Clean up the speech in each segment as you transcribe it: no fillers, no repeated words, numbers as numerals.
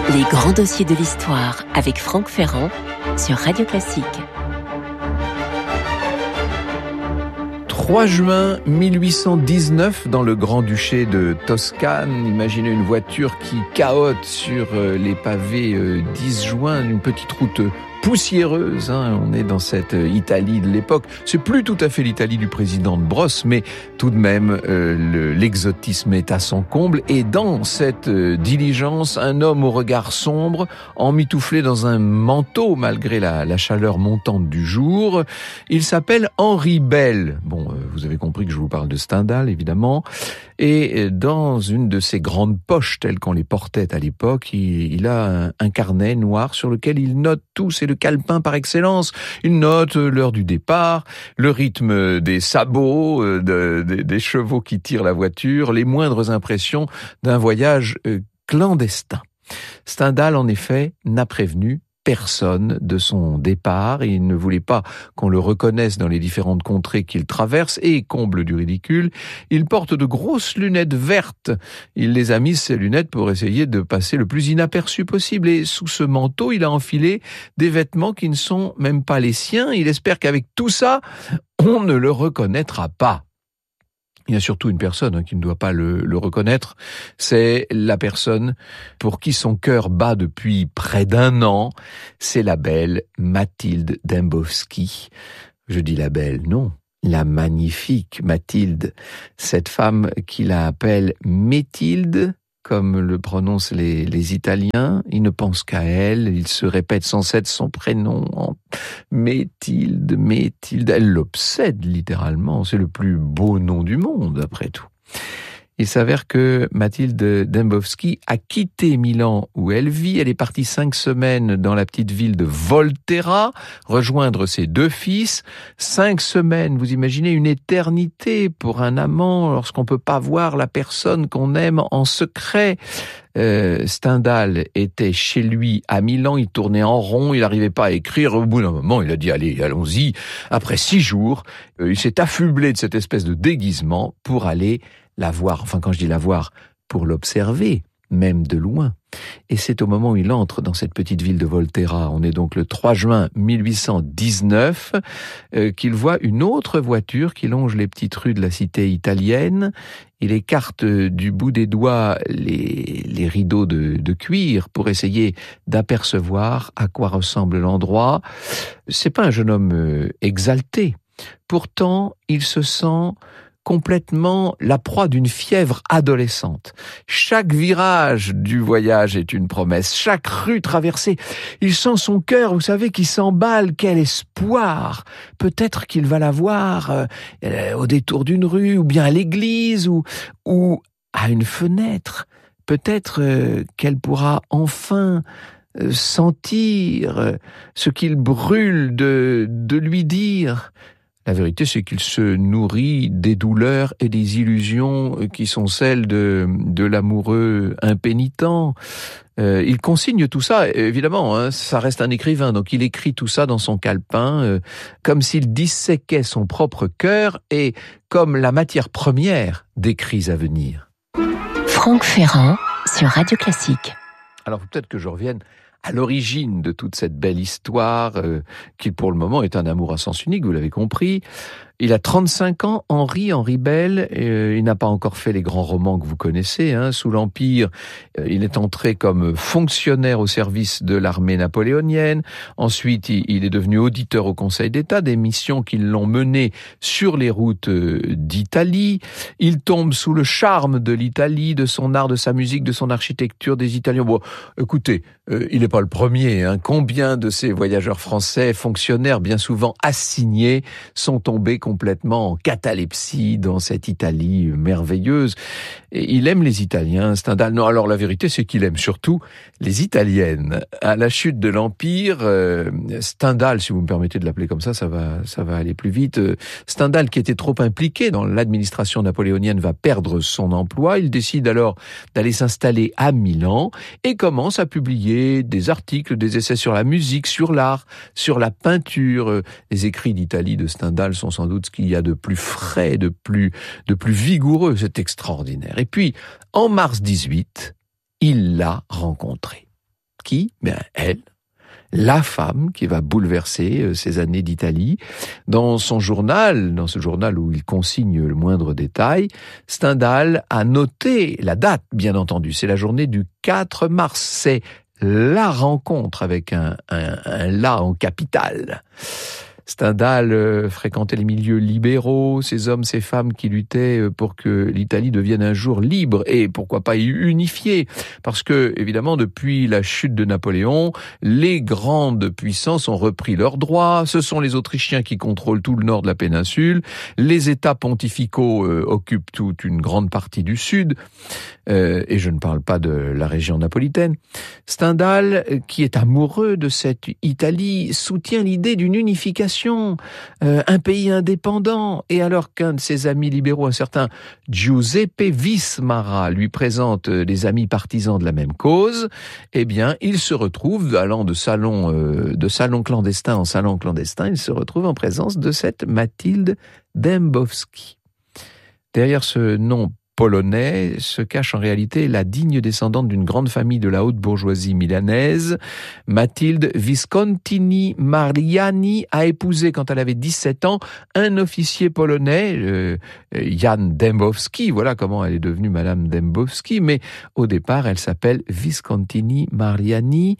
Les grands dossiers de l'histoire avec Franck Ferrand sur Radio Classique. 3 juin 1819, dans le Grand-Duché de Toscane, imaginez une voiture qui cahote sur les pavés 10 juin, une petite route poussiéreuse, on est dans cette Italie de l'époque. C'est plus tout à fait l'Italie du président de Brosse, mais tout de même, l'exotisme est à son comble. Et dans cette diligence, un homme au regard sombre, emmitouflé dans un manteau, malgré la chaleur montante du jour. Il s'appelle Henri Bell. Bon, vous avez compris que je vous parle de Stendhal, évidemment. Et dans une de ses grandes poches, telles qu'on les portait à l'époque, il a un carnet noir sur lequel il note tout. C'est le calepin par excellence. Il note l'heure du départ, le rythme des sabots, des chevaux qui tirent la voiture, les moindres impressions d'un voyage clandestin. Stendhal, en effet, n'a prévenu personne de son départ. Il ne voulait pas qu'on le reconnaisse dans les différentes contrées qu'il traverse et, comble du ridicule, il porte de grosses lunettes vertes. Il les a mises, ces lunettes, pour essayer de passer le plus inaperçu possible. Et sous ce manteau, il a enfilé des vêtements qui ne sont même pas les siens. Il espère qu'avec tout ça, on ne le reconnaîtra pas. Il y a surtout une personne qui ne doit pas le reconnaître, c'est la personne pour qui son cœur bat depuis près d'1 an, c'est la belle Mathilde Dembowski. Je dis la belle, non, la magnifique Mathilde, cette femme qu'il appelle Métilde, comme le prononcent les Italiens. Il ne pense qu'à elle, il se répète sans cesse son prénom, Métilde, Métilde. Elle l'obsède littéralement, c'est le plus beau nom du monde après tout. Il s'avère que Mathilde Dembowski a quitté Milan où elle vit. Elle est partie 5 semaines dans la petite ville de Volterra, rejoindre ses 2 fils. 5 semaines, vous imaginez une éternité pour un amant lorsqu'on peut pas voir la personne qu'on aime en secret. Stendhal était chez lui à Milan, il tournait en rond, il n'arrivait pas à écrire. Au bout d'un moment, il a dit « Allez, allons-y ». Après 6 jours, il s'est affublé de cette espèce de déguisement pour aller la voir. Enfin, quand je dis la voir, pour l'observer, même de loin. Et c'est au moment où il entre dans cette petite ville de Volterra, on est donc le 3 juin 1819, qu'il voit une autre voiture qui longe les petites rues de la cité italienne. Il écarte du bout des doigts les rideaux de cuir pour essayer d'apercevoir à quoi ressemble l'endroit. C'est pas un jeune homme exalté. Pourtant, il se sent complètement la proie d'une fièvre adolescente. Chaque virage du voyage est une promesse, chaque rue traversée, il sent son cœur, vous savez, qui s'emballe. Quel espoir! Peut-être qu'il va la voir au détour d'une rue, ou bien à l'église, ou à une fenêtre. Peut-être qu'elle pourra enfin sentir ce qu'il brûle de lui dire. La vérité, c'est qu'il se nourrit des douleurs et des illusions qui sont celles de l'amoureux impénitent. Il consigne tout ça, évidemment, ça reste un écrivain, donc il écrit tout ça dans son calepin, comme s'il disséquait son propre cœur et comme la matière première d'écrits à venir. Franck Ferrand sur Radio Classique. Alors peut-être que je revienne à l'origine de toute cette belle histoire, qui pour le moment est un amour à sens unique, vous l'avez compris. Il a 35 ans, Henri Bell, il n'a pas encore fait les grands romans que vous connaissez. Sous l'Empire, il est entré comme fonctionnaire au service de l'armée napoléonienne. Ensuite, il est devenu auditeur au Conseil d'État, des missions qui l'ont mené sur les routes d'Italie. Il tombe sous le charme de l'Italie, de son art, de sa musique, de son architecture, des Italiens. Bon, écoutez, il n'est pas le premier. Combien de ces voyageurs français, fonctionnaires bien souvent assignés, sont tombés complètement en catalepsie dans cette Italie merveilleuse. Et il aime les Italiens, Stendhal. Non, alors la vérité, c'est qu'il aime surtout les Italiennes. À la chute de l'Empire, Stendhal, si vous me permettez de l'appeler comme ça va aller plus vite. Stendhal, qui était trop impliqué dans l'administration napoléonienne, va perdre son emploi. Il décide alors d'aller s'installer à Milan et commence à publier des articles, des essais sur la musique, sur l'art, sur la peinture. Les écrits d'Italie de Stendhal sont sans doute ce qu'il y a de plus frais, de plus vigoureux. C'est extraordinaire. Et puis, en mars 18, il l'a rencontré. qui? Ben, elle. La femme qui va bouleverser ces années d'Italie. Dans ce journal où il consigne le moindre détail, Stendhal a noté la date, bien entendu. C'est la journée du 4 mars. C'est la rencontre avec un la en capital. Stendhal fréquentait les milieux libéraux, ces hommes, ces femmes qui luttaient pour que l'Italie devienne un jour libre et pourquoi pas unifiée. Parce que, évidemment, depuis la chute de Napoléon, les grandes puissances ont repris leurs droits. Ce sont les Autrichiens qui contrôlent tout le nord de la péninsule. Les États pontificaux occupent toute une grande partie du sud. Et je ne parle pas de la région napolitaine. Stendhal, qui est amoureux de cette Italie, soutient l'idée d'une unification, un pays indépendant. Et alors qu'un de ses amis libéraux, un certain Giuseppe Vismara, lui présente des amis partisans de la même cause, eh bien, il se retrouve, allant de salon clandestin en salon clandestin, il se retrouve en présence de cette Mathilde Dembowski. Derrière ce nom polonais se cache en réalité la digne descendante d'une grande famille de la haute bourgeoisie milanaise. Mathilde Viscontini Mariani a épousé, quand elle avait 17 ans, un officier polonais, Jan Dembowski. Voilà comment elle est devenue Madame Dembowski. Mais au départ, elle s'appelle Viscontini Mariani.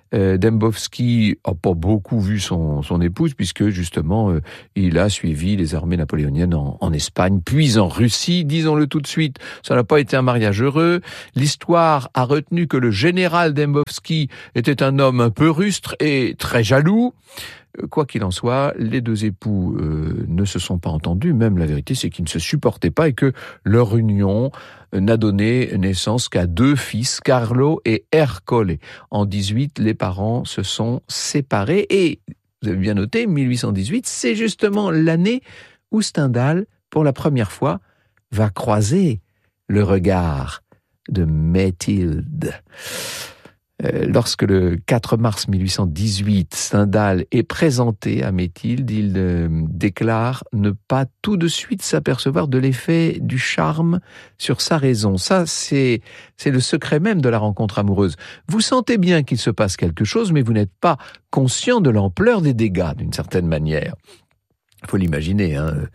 Dembowski n'a pas beaucoup vu son épouse, puisque justement, il a suivi les armées napoléoniennes en Espagne, puis en Russie, disons-le tout de suite. Ça n'a pas été un mariage heureux. L'histoire a retenu que le général Dembowski était un homme un peu rustre et très jaloux. Quoi qu'il en soit, les deux époux ne se sont pas entendus. Même la vérité, c'est qu'ils ne se supportaient pas et que leur union n'a donné naissance qu'à 2 fils, Carlo et Ercole. En 18, les parents se sont séparés et, vous avez bien noté, 1818, c'est justement l'année où Stendhal, pour la première fois, va croiser le regard de Mathilde. Lorsque le 4 mars 1818, Stendhal est présenté à Mathilde, il déclare ne pas tout de suite s'apercevoir de l'effet du charme sur sa raison. Ça, c'est le secret même de la rencontre amoureuse. Vous sentez bien qu'il se passe quelque chose, mais vous n'êtes pas conscient de l'ampleur des dégâts, d'une certaine manière. Il faut l'imaginer,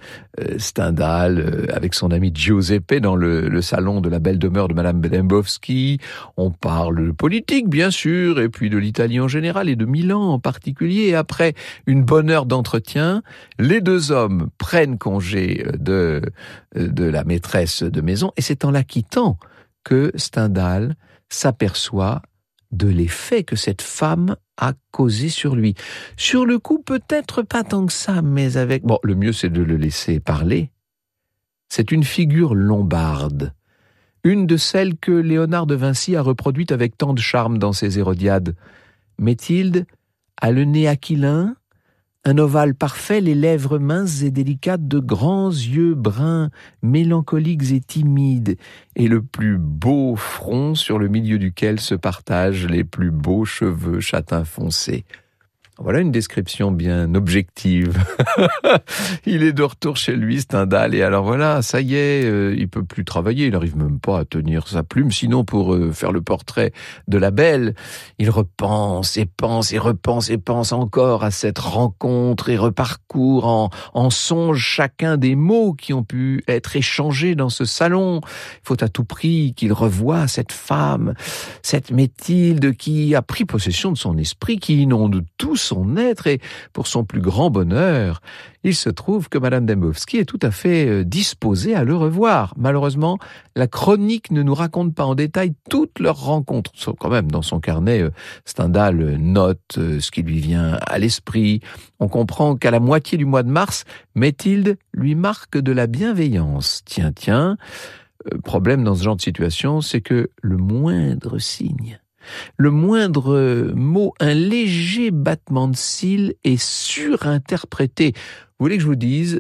Stendhal avec son ami Giuseppe dans le salon de la belle demeure de Madame Dembowski. On parle de politique, bien sûr, et puis de l'Italie en général et de Milan en particulier. Et après une bonne heure d'entretien, les deux hommes prennent congé de la maîtresse de maison, et c'est en la quittant que Stendhal s'aperçoit de l'effet que cette femme a causé sur lui. Sur le coup, peut-être pas tant que ça, mais avec... Bon, le mieux, c'est de le laisser parler. C'est une figure lombarde, une de celles que Léonard de Vinci a reproduites avec tant de charme dans ses Hérodiades. Mathilde a le nez aquilin, un ovale parfait, les lèvres minces et délicates, de grands yeux bruns, mélancoliques et timides, et le plus beau front sur le milieu duquel se partagent les plus beaux cheveux châtain foncé. Voilà une description bien objective. Il est de retour chez lui, Stendhal, et alors voilà, ça y est, il peut plus travailler, il n'arrive même pas à tenir sa plume, sinon pour faire le portrait de la belle. Il repense et pense et repense et pense encore à cette rencontre et reparcourt en songe chacun des mots qui ont pu être échangés dans ce salon. Il faut à tout prix qu'il revoie cette femme, cette Mathilde qui a pris possession de son esprit, qui inonde tout son être, et pour son plus grand bonheur, il se trouve que Madame Dembowski est tout à fait disposée à le revoir. Malheureusement, la chronique ne nous raconte pas en détail toutes leurs rencontres. Quand même, dans son carnet, Stendhal note ce qui lui vient à l'esprit. On comprend qu'à la moitié du mois de mars, Mathilde lui marque de la bienveillance. Tiens, problème dans ce genre de situation, c'est que le moindre signe, le moindre mot, un léger battement de cils est surinterprété. Vous voulez que je vous dise,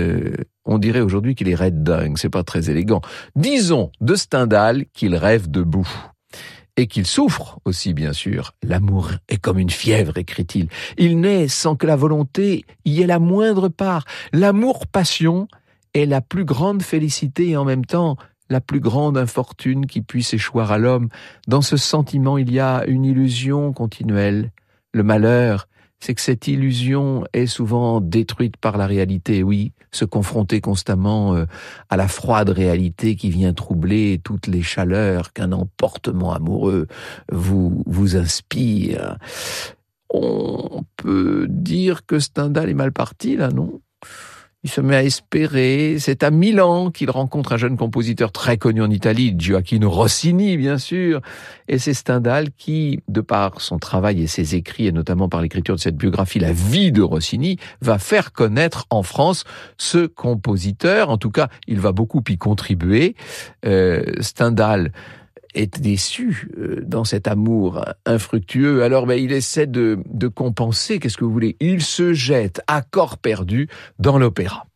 on dirait aujourd'hui qu'il est raide dingue, c'est pas très élégant. Disons de Stendhal qu'il rêve debout. Et qu'il souffre aussi, bien sûr. L'amour est comme une fièvre, écrit-il. Il naît sans que la volonté y ait la moindre part. L'amour-passion est la plus grande félicité et en même temps la plus grande infortune qui puisse échoir à l'homme. Dans ce sentiment, il y a une illusion continuelle. Le malheur, c'est que cette illusion est souvent détruite par la réalité. Oui, se confronter constamment à la froide réalité qui vient troubler toutes les chaleurs qu'un emportement amoureux vous inspire. On peut dire que Stendhal est mal parti, là, non ? Il se met à espérer. C'est à Milan qu'il rencontre un jeune compositeur très connu en Italie, Gioacchino Rossini, bien sûr. Et c'est Stendhal qui, de par son travail et ses écrits, et notamment par l'écriture de cette biographie, La vie de Rossini, va faire connaître en France ce compositeur. En tout cas, il va beaucoup y contribuer. Stendhal est déçu dans cet amour infructueux. Alors il essaie de compenser, qu'est-ce que vous voulez ? Il se jette à corps perdu dans l'opéra.